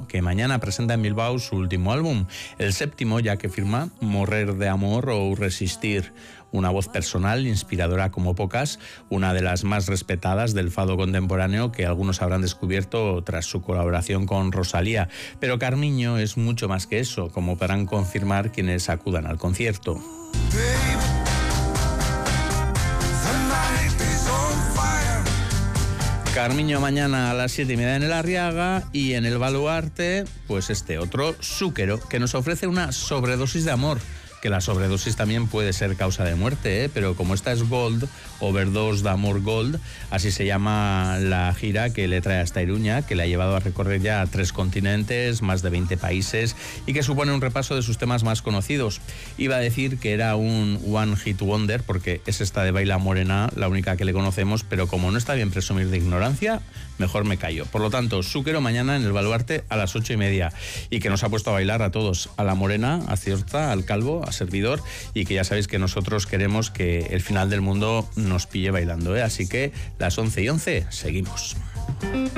que mañana presenta en Bilbao su último álbum, el séptimo, ya que firma Morrer de amor ou resistir. Una voz personal, inspiradora como pocas, una de las más respetadas del fado contemporáneo que algunos habrán descubierto tras su colaboración con Rosalía. Pero Carmiño es mucho más que eso, como podrán confirmar quienes acudan al concierto. Carmiño mañana a las 7:30 en el Arriaga, y en el Baluarte, pues este otro, Zúquero, que nos ofrece una sobredosis de amor. Que la sobredosis también puede ser causa de muerte, pero como esta es Gold, Overdose de Amor Gold, así se llama la gira que le trae hasta Iruña, que le ha llevado a recorrer ya 3 continentes, más de 20 países, y que supone un repaso de sus temas más conocidos. Iba a decir que era un One Hit Wonder, porque es esta de Baila Morena, la única que le conocemos, pero como no está bien presumir de ignorancia, mejor me callo. Por lo tanto, Zúquero mañana en el Baluarte a las 8:30, y que nos ha puesto a bailar a todos, a la Morena, a Cierta, al Calvo, a servidor, y que ya sabéis que nosotros queremos que el final del mundo nos pille bailando, ¿eh? Así que las 11:11 seguimos.